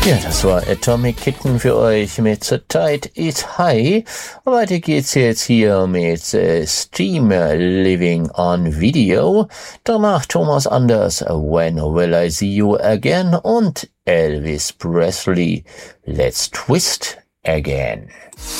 Ja, das war Atomic Kitten für euch mit The Tide is High. Weiter geht's jetzt hier mit Steamer Living on Video. Danach Thomas Anders, When Will I See You Again? Und Elvis Presley, Let's Twist Again.